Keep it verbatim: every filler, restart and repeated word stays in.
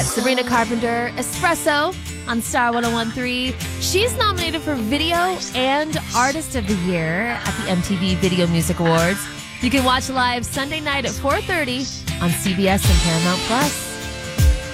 Sabrina Carpenter, Espresso on Star one oh one point three. She's nominated for Video and Artist of the Year at the M T V Video Music Awards. You can watch live Sunday night at four thirty on C B S and Paramount Plus.